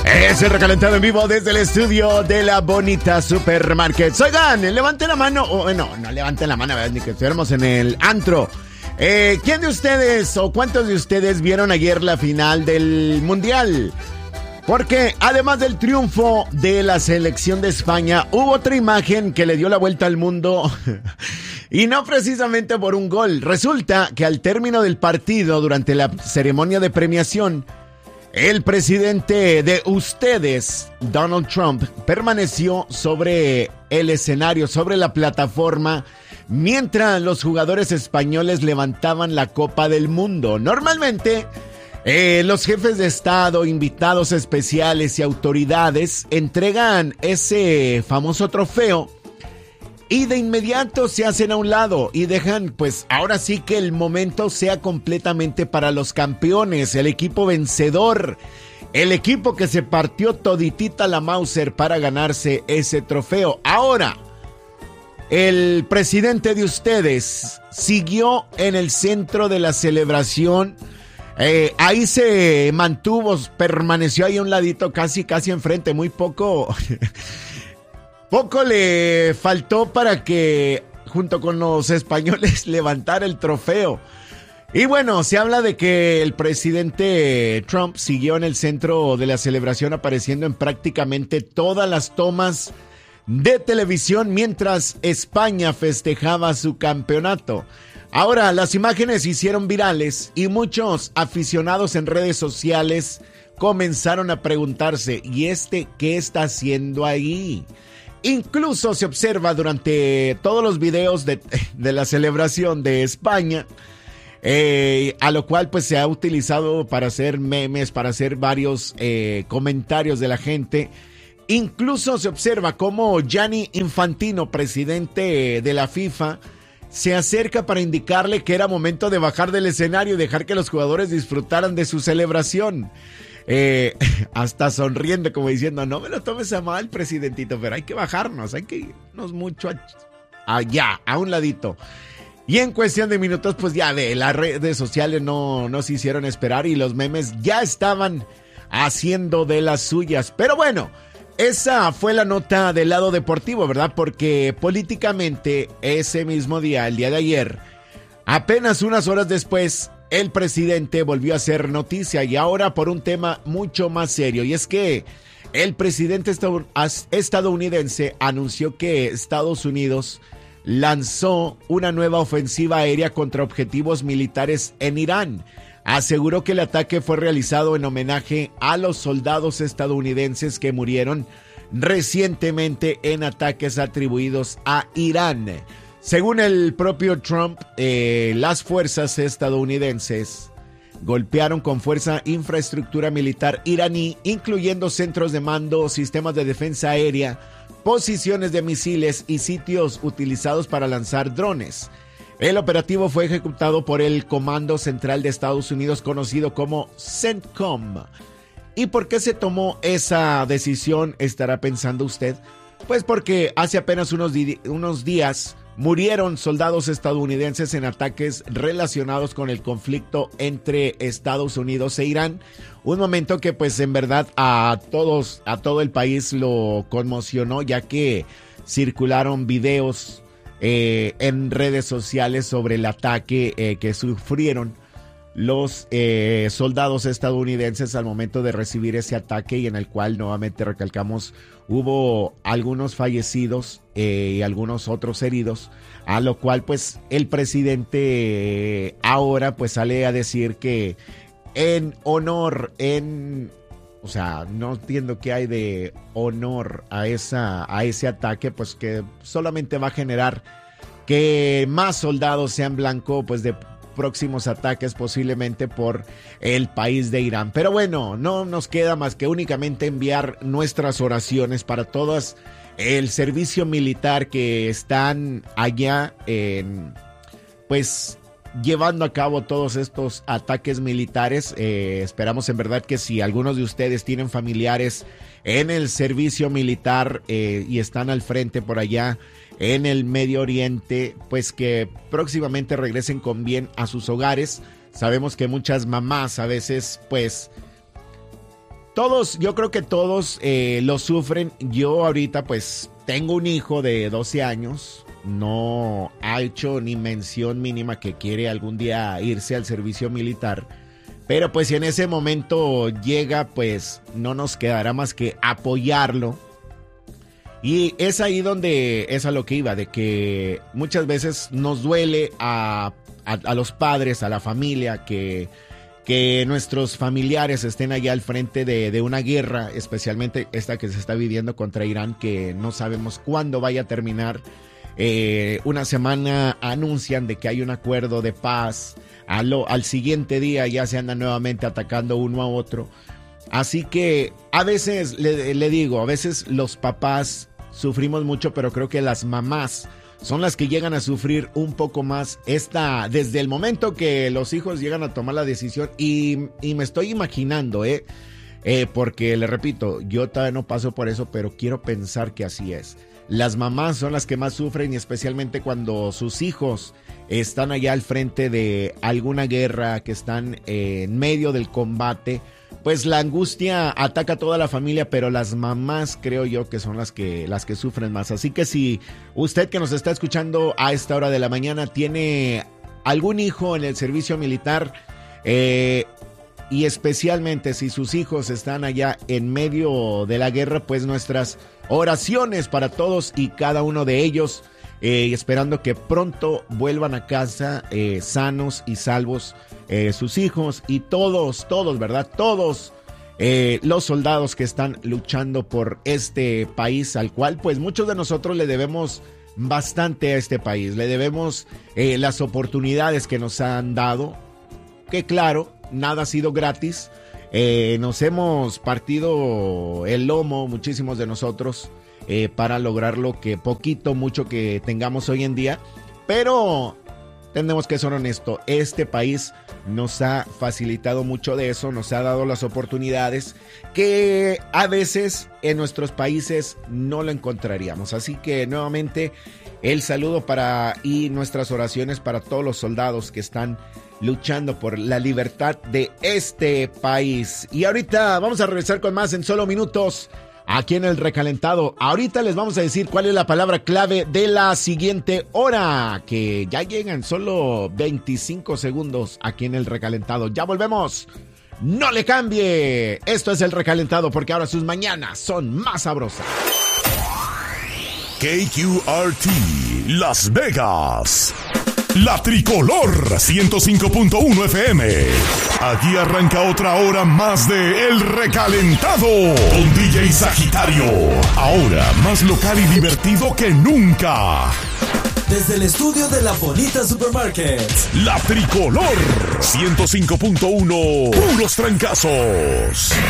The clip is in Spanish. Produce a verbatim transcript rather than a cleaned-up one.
Es el recalentado en vivo desde el estudio de la bonita Supermarket. Oigan, levanten la mano. Oh, no, no levanten la mano, ¿verdad? Ni que estuviéramos en el antro. Eh, ¿Quién de ustedes o cuántos de ustedes vieron ayer la final del Mundial? Porque además del triunfo de la selección de España, hubo otra imagen que le dio la vuelta al mundo. Y no precisamente por un gol. Resulta que al término del partido, durante la ceremonia de premiación, el presidente de ustedes, Donald Trump, permaneció sobre el escenario, sobre la plataforma, mientras los jugadores españoles levantaban la Copa del Mundo. Normalmente, eh, los jefes de Estado, invitados especiales y autoridades entregan ese famoso trofeo y de inmediato se hacen a un lado y dejan, pues ahora sí que el momento sea completamente para los campeones, el equipo vencedor, el equipo que se partió toditita la Mauser para ganarse ese trofeo. Ahora, el presidente de ustedes siguió en el centro de la celebración, eh, ahí se mantuvo, permaneció ahí a un ladito, casi, casi enfrente, muy poco... Poco le faltó para que, junto con los españoles, levantara el trofeo. Y bueno, se habla de que el presidente Trump siguió en el centro de la celebración, apareciendo en prácticamente todas las tomas de televisión mientras España festejaba su campeonato. Ahora, las imágenes se hicieron virales y muchos aficionados en redes sociales comenzaron a preguntarse, ¿y este qué está haciendo ahí? Incluso se observa durante todos los videos de, de la celebración de España, eh, a lo cual pues se ha utilizado para hacer memes, para hacer varios eh, comentarios de la gente. Incluso se observa cómo Gianni Infantino, presidente de la FIFA, se acerca para indicarle que era momento de bajar del escenario y dejar que los jugadores disfrutaran de su celebración. Eh, hasta sonriendo como diciendo, no me lo tomes a mal, presidentito, pero hay que bajarnos, hay que irnos mucho allá, a un ladito. Y en cuestión de minutos, pues ya ve, las redes sociales no, no se hicieron esperar y los memes ya estaban haciendo de las suyas. Pero bueno, esa fue la nota del lado deportivo, ¿verdad? Porque políticamente ese mismo día, el día de ayer, apenas unas horas después, el presidente volvió a hacer noticia y ahora por un tema mucho más serio. Y es que el presidente estadounidense anunció que Estados Unidos lanzó una nueva ofensiva aérea contra objetivos militares en Irán. Aseguró que el ataque fue realizado en homenaje a los soldados estadounidenses que murieron recientemente en ataques atribuidos a Irán. Según el propio Trump, eh, las fuerzas estadounidenses golpearon con fuerza infraestructura militar iraní, incluyendo centros de mando, sistemas de defensa aérea, posiciones de misiles y sitios utilizados para lanzar drones. El operativo fue ejecutado por el Comando Central de Estados Unidos, conocido como CENTCOM. ¿Y por qué se tomó esa decisión? Estará pensando usted. Pues porque hace apenas unos, di- unos días murieron soldados estadounidenses en ataques relacionados con el conflicto entre Estados Unidos e Irán. Un momento que pues en verdad a todos, a todo el país lo conmocionó, ya que circularon videos eh, en redes sociales sobre el ataque eh, que sufrieron los eh, soldados estadounidenses al momento de recibir ese ataque, y en el cual, nuevamente recalcamos, hubo algunos fallecidos eh, y algunos otros heridos, a lo cual pues el presidente eh, ahora pues sale a decir que en honor, en, o sea, no entiendo qué hay de honor a, esa, a ese ataque, pues que solamente va a generar que más soldados sean blanco pues de próximos ataques posiblemente por el país de Irán. Pero bueno, no nos queda más que únicamente enviar nuestras oraciones para todas el servicio militar que están allá en, pues llevando a cabo todos estos ataques militares. Eh, esperamos en verdad que si algunos de ustedes tienen familiares en el servicio militar eh, y están al frente por allá en el Medio Oriente, pues que próximamente regresen con bien a sus hogares. Sabemos que muchas mamás a veces pues todos, yo creo que todos eh, lo sufren. Yo ahorita pues tengo un hijo de doce años, no ha hecho ni mención mínima que quiere algún día irse al servicio militar, pero pues si en ese momento llega, pues no nos quedará más que apoyarlo. Y es ahí donde es a lo que iba, de que muchas veces nos duele a, a, a los padres, a la familia, que... que nuestros familiares estén allá al frente de, de una guerra, especialmente esta que se está viviendo contra Irán, que no sabemos cuándo vaya a terminar. Eh, una semana anuncian de que hay un acuerdo de paz, al, al siguiente día ya se andan nuevamente atacando uno a otro. Así que a veces, le, le digo, a veces los papás sufrimos mucho, pero creo que las mamás son las que llegan a sufrir un poco más esta, desde el momento que los hijos llegan a tomar la decisión. Y, y me estoy imaginando, ¿eh? eh, porque le repito, yo todavía no paso por eso, pero quiero pensar que así es. Las mamás son las que más sufren, y especialmente cuando sus hijos están allá al frente de alguna guerra, que están eh, en medio del combate. Pues la angustia ataca a toda la familia, pero las mamás creo yo que son las que, las que sufren más. Así que si usted que nos está escuchando a esta hora de la mañana tiene algún hijo en el servicio militar, eh, y especialmente si sus hijos están allá en medio de la guerra, pues nuestras oraciones para todos y cada uno de ellos, eh, esperando que pronto vuelvan a casa eh, sanos y salvos. Eh, sus hijos y todos, todos, ¿verdad? Todos eh, los soldados que están luchando por este país, al cual pues muchos de nosotros le debemos bastante a este país. Le debemos eh, las oportunidades que nos han dado, que claro, nada ha sido gratis. Eh, nos hemos partido el lomo, muchísimos de nosotros, eh, para lograr lo que poquito, mucho que tengamos hoy en día, pero tenemos que ser honestos, este país nos ha facilitado mucho de eso, nos ha dado las oportunidades que a veces en nuestros países no lo encontraríamos. Así que nuevamente el saludo para y nuestras oraciones para todos los soldados que están luchando por la libertad de este país. Y ahorita vamos a regresar con más en solo minutos aquí en El Recalentado. Ahorita les vamos a decir cuál es la palabra clave de la siguiente hora, que ya llegan solo veinticinco segundos aquí en El Recalentado. Ya volvemos. No le cambie. Esto es El Recalentado, porque ahora sus mañanas son más sabrosas. K Q R T Las Vegas. La Tricolor ciento cinco punto uno F M. Aquí arranca otra hora más de El Recalentado con D J Sagitario. Ahora más local y divertido que nunca. Desde el estudio de La Bonita Supermarket. La Tricolor ciento cinco punto uno. Puros trancazos.